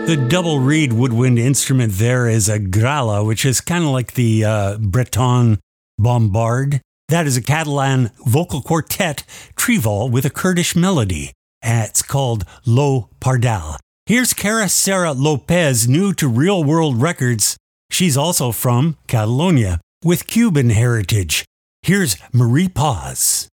The double reed woodwind instrument there is a gralla, which is kind of like the Breton bombard. That is a Catalan vocal quartet trivol with a Kurdish melody. It's called Lo Pardal. Here's Cara Sarah Lopez, new to Real World Records. She's also from Catalonia with Cuban heritage. Here's Marie Paz.